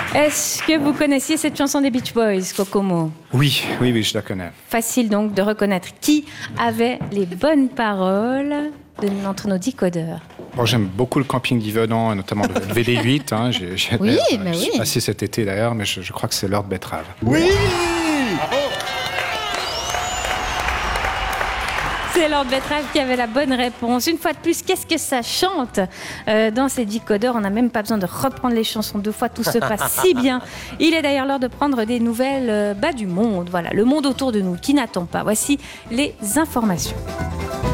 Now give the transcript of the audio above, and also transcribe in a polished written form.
Est-ce que vous connaissiez cette chanson des Beach Boys, Kokomo ? Oui, je la connais. Facile donc de reconnaître qui avait les bonnes paroles entre nos décodeurs. Bon, j'aime beaucoup le camping d'Yverdon, notamment le VD8. Hein. J'ai passé cet été d'ailleurs, mais je crois que c'est Lord Betrave. Oui. C'est Lord Betrave qui avait la bonne réponse. Une fois de plus, qu'est-ce que ça chante dans ces décodeurs? On n'a même pas besoin de reprendre les chansons deux fois, tout se passe si bien. Il est d'ailleurs l'heure de prendre des nouvelles du monde. Voilà, le monde autour de nous qui n'attend pas. Voici les informations.